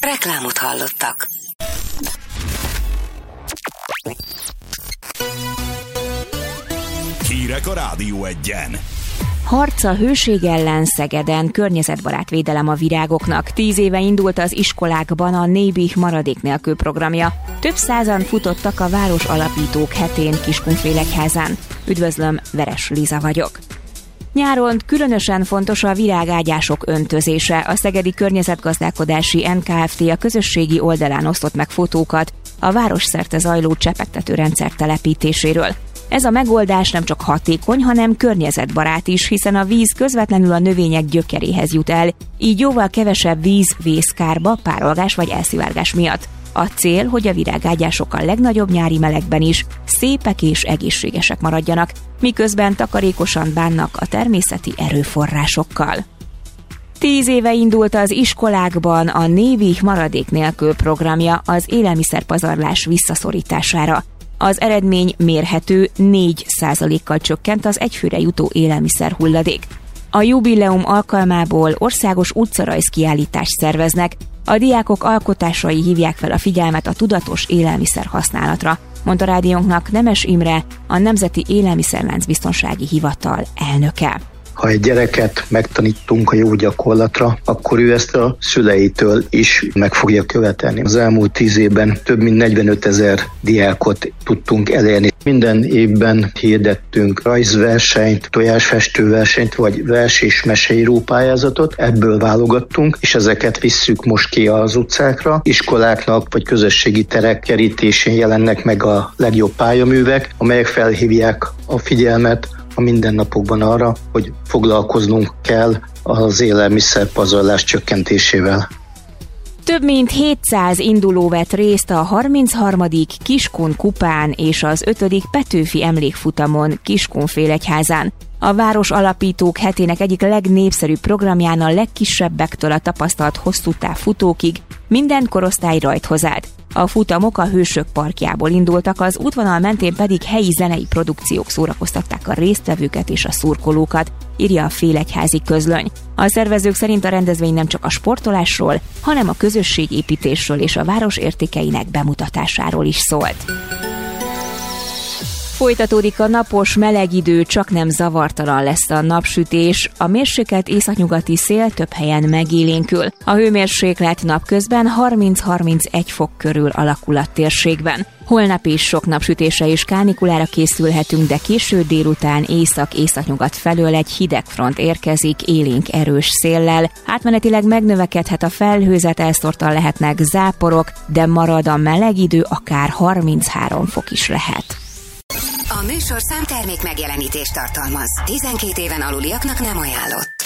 Reklámot hallottak. Hírek a Rádió Egyen. Harc a hőség ellen Szegeden, környezetbarát védelem a virágoknak. 10 éve indult az iskolákban a Nébih maradék nélkül programja. Több százan futottak a város alapítók hetén Kiskunfélegyházán. Üdvözlöm, Veres Liza vagyok. Nyáron különösen fontos a virágágyások öntözése. A Szegedi Környezetgazdálkodási NKFT a közösségi oldalán osztott meg fotókat a városszerte zajló csepegtetőrendszer telepítéséről. Ez a megoldás nem csak hatékony, hanem környezetbarát is, hiszen a víz közvetlenül a növények gyökeréhez jut el, így jóval kevesebb víz vész kárba, párolgás vagy elszivárgás miatt. A cél, hogy a virágágyások a legnagyobb nyári melegben is szépek és egészségesek maradjanak, miközben takarékosan bánnak a természeti erőforrásokkal. 10 éve indult az iskolákban a Nébih maradék nélkül programja az élelmiszerpazarlás visszaszorítására. Az eredmény mérhető, 4%-kal csökkent az egyfőre jutó élelmiszer hulladék. A jubileum alkalmából országos utcarajz kiállítást szerveznek, a diákok alkotásai hívják fel a figyelmet a tudatos élelmiszer használatra, mondta rádiónknak Nemes Imre, a Nemzeti Élelmiszerláncbiztonsági Hivatal elnöke. Ha egy gyereket megtanítunk a jó gyakorlatra, akkor ő ezt a szüleitől is meg fogja követelni. Az elmúlt 10 évben több mint 45 000 diákot tudtunk elérni. Minden évben hirdettünk rajzversenyt, tojásfestőversenyt, vagy vers- és meseíró pályázatot. Ebből válogattunk, és ezeket visszük most ki az utcákra. Iskoláknak vagy közösségi terek kerítésén jelennek meg a legjobb pályaművek, amelyek felhívják a figyelmet a mindennapokban arra, hogy foglalkoznunk kell az élelmiszerpazarlás csökkentésével. Több mint 700 induló vett részt a 33. Kiskun kupán és az 5. Petőfi emlékfutamon Kiskunfélegyházán. A város alapítók hetének egyik legnépszerűbb programján a legkisebbektől a tapasztalt hosszú táv futókig minden korosztály rajthoz állt. A futamok a Hősök parkjából indultak, az útvonal mentén pedig helyi zenei produkciók szórakoztatták a résztvevőket és a szurkolókat, írja a Félegyházi Közlöny. A szervezők szerint a rendezvény nem csak a sportolásról, hanem a közösségépítésről és a város értékeinek bemutatásáról is szólt. Folytatódik a napos meleg idő, csaknem zavartalan lesz a napsütés, a mérsékelt északnyugati szél több helyen megélénkül. A hőmérséklet napközben 30-31 fok körül alakul a térségben. Holnap is sok napsütésre és kánikulára készülhetünk, de késő délután észak-északnyugat felől egy hideg front érkezik élénk erős széllel. Átmenetileg megnövekedhet a felhőzet, elszórtan lehetnek záporok, de marad a meleg idő, akár 33 fok is lehet. A műsorszám termék megjelenítést tartalmaz. 12 éven aluliaknak nem ajánlott.